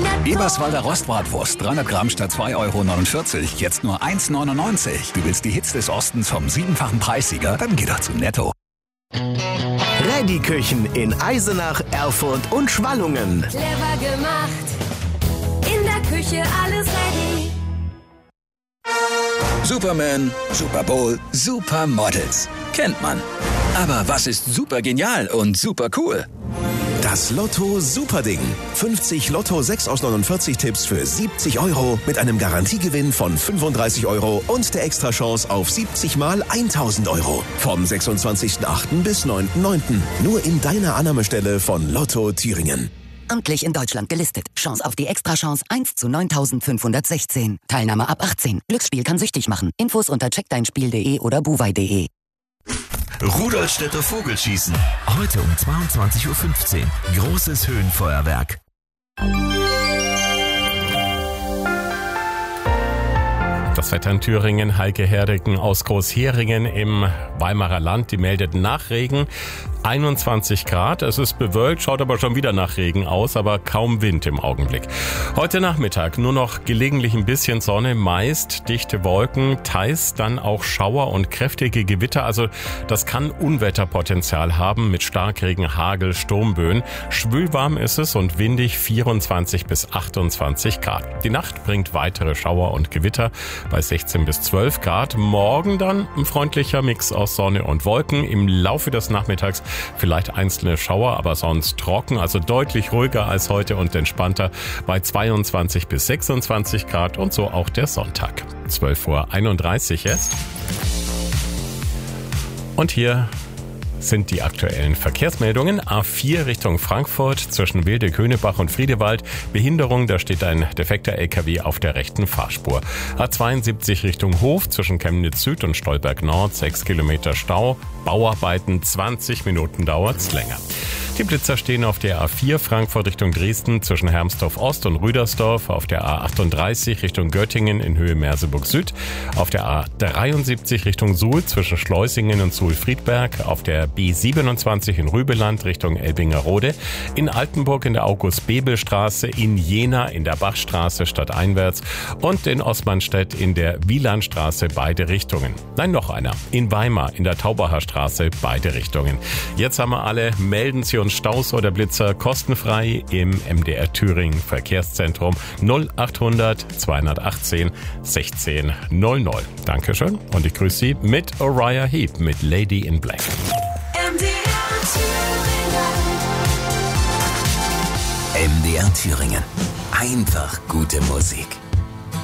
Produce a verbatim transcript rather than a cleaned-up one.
Eberswalder Rostbratwurst, dreihundert Gramm statt zwei Euro neunundvierzig, jetzt nur eins neunundneunzig. Du willst die Hits des Ostens vom siebenfachen Preissieger? Dann geh doch zu Netto. Ready Küchen in Eisenach, Erfurt und Schwallungen. Clever gemacht, in der Küche alles ready. Superman, Super Bowl, Supermodels. Kennt man. Aber was ist super genial und super cool? Das Lotto Superding. fünfzig Lotto sechs aus neunundvierzig Tipps für siebzig Euro mit einem Garantiegewinn von fünfunddreißig Euro und der Extrachance auf siebzig mal tausend Euro. Vom sechsundzwanzigsten achten bis neunten neunten Nur in deiner Annahmestelle von Lotto Thüringen. Amtlich in Deutschland gelistet. Chance auf die Extrachance eins zu neuntausendfünfhundertsechzehn. Teilnahme ab achtzehn. Glücksspiel kann süchtig machen. Infos unter check dein spiel punkt de oder buwei punkt de. Rudolstädter Vogelschießen. Heute um zweiundzwanzig Uhr fünfzehn. Großes Höhenfeuerwerk. Das Wetter in Thüringen, Heike Herdegen aus Großheringen im Weimarer Land, die meldet Nachregen, einundzwanzig Grad, es ist bewölkt, schaut aber schon wieder nach Regen aus, aber kaum Wind im Augenblick. Heute Nachmittag nur noch gelegentlich ein bisschen Sonne, meist dichte Wolken, teils dann auch Schauer und kräftige Gewitter, also das kann Unwetterpotenzial haben mit Starkregen, Hagel, Sturmböen. Schwülwarm ist es und windig, vierundzwanzig bis achtundzwanzig Grad. Die Nacht bringt weitere Schauer und Gewitter bei sechzehn bis zwölf Grad. Morgen dann ein freundlicher Mix aus Sonne und Wolken. Im Laufe des Nachmittags vielleicht einzelne Schauer, aber sonst trocken, also deutlich ruhiger als heute und entspannter bei zweiundzwanzig bis sechsundzwanzig Grad und so auch der Sonntag. zwölf Uhr einunddreißig jetzt. Und hier sind die aktuellen Verkehrsmeldungen. A vier Richtung Frankfurt zwischen Wilde-Könebach und Friedewald. Behinderung, da steht ein defekter L K W auf der rechten Fahrspur. A zweiundsiebzig Richtung Hof zwischen Chemnitz Süd und Stolberg Nord. sechs Kilometer Stau. Bauarbeiten, zwanzig Minuten dauert's länger. Die Blitzer stehen auf der A vier Frankfurt Richtung Dresden zwischen Hermsdorf Ost und Rüdersdorf, auf der A achtunddreißig Richtung Göttingen in Höhe Merseburg Süd, auf der A dreiundsiebzig Richtung Suhl zwischen Schleusingen und Suhl-Friedberg, auf der B siebenundzwanzig in Rübeland Richtung Elbingerode, in Altenburg in der August-Bebel-Straße, in Jena in der Bachstraße stadteinwärts und in Osmanstedt in der Wielandstraße beide Richtungen. Nein, noch einer. In Weimar in der Taubacher Straße beide Richtungen. Jetzt haben wir alle, melden Sie uns Staus oder Blitzer kostenfrei im M D R Thüringen Verkehrszentrum null achthundert zweihundertachtzehn sechzehn null null. Dankeschön und ich grüße Sie mit Uriah Heep mit Lady in Black. M D R Thüringen. M D R Thüringen. Einfach gute Musik.